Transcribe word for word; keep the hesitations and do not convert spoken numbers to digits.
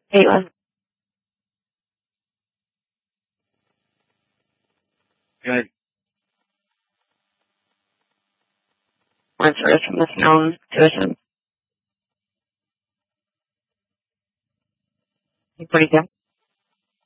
Caitlin. Good. Answers from this known tuition. What do you think?